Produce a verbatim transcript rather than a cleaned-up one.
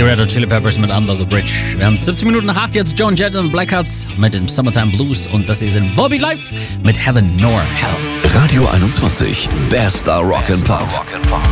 die Red Hot Chili Peppers mit Under the Bridge. Wir haben siebzehn Minuten nach acht, jetzt Joan Jett und Blackhearts mit dem Summertime Blues und das hier sind Volbeat Live mit Heaven Nor Hell. Radio einundzwanzig, bester Rock and Pop.